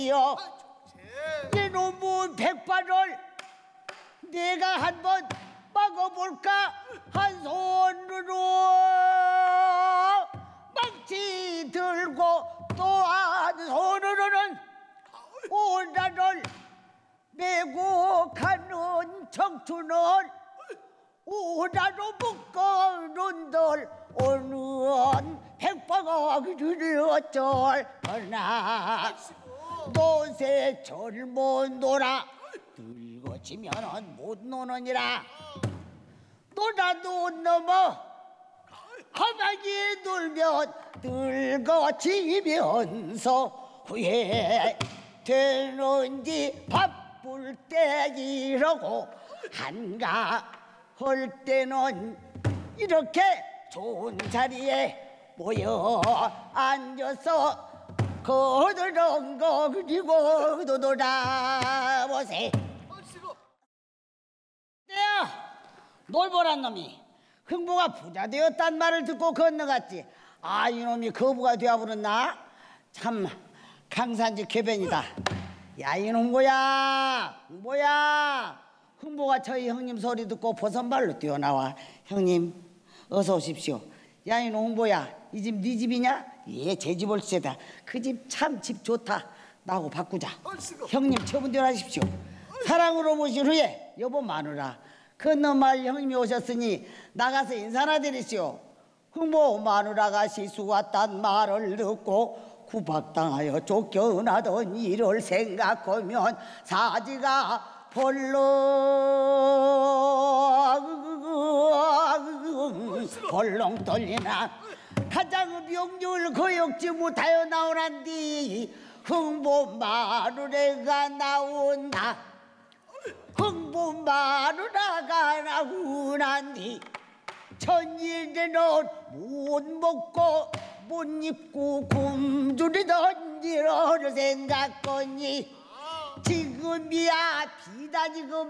이놈의 백발을 내가 한번 막아볼까? 한 손으로 망치 들고 또 한 손으로는 오라를 메고 가는 청춘을 오라로 묶어놓은들 오는 백박이를 어쩔거나 노새 젊은 노라 늙어지면은 못 노느니라. 노라도 넘어 가만히 놀면 늙어지면서 후회 되는지 바쁠 때 이러고 한가 할 때는 이렇게 좋은 자리에 모여 앉아서 거들은 거 그리고 또 놀아보세. 내야 놀보란 놈이 흥보가 부자 되었단 말을 듣고 건너갔지. 아, 이놈이 거부가 되어버렸나? 참 강산지 궤변이다. 야, 이놈 뭐야? 흥보가 저희 형님 소리 듣고 버선발로 뛰어나와. 형님 어서 오십시오. 야, 이놈 흥보야, 이 집 네 집이냐? 예, 제 집 올세다. 그 집 참 집 좋다. 나하고 바꾸자. 형님 처분대로 하십시오. 사랑으로 모신 후에 여보 마누라 건너마을 형님이 오셨으니 나가서 인사나 드리시오. 흥보 마누라가 시수 왔단 말을 듣고 구박당하여 쫓겨나던 일을 생각하면 사지가 벌렁 떨리나 가장 명령을 거역지 못하여 나오란디 흥보 마누라가 나온다. 흥보 마누라가 나오란디 천일에는 못 먹고 못 입고 굶주리던 일을 생각하니 지금이야 비단이고